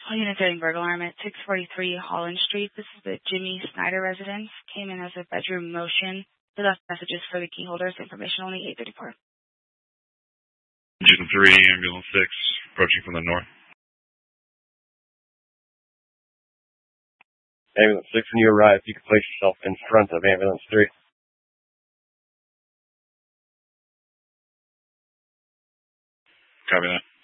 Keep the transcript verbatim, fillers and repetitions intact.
All units getting burglar alarm at six forty-three Holland Street. This is the Jimmy Snyder residence. Came in as a bedroom motion. We left messages for the key holders. Information only eight thirty-four. Engine three, ambulance six, approaching from the north. Ambulance six, when you arrive, you can place yourself in front of ambulance three. Copy that.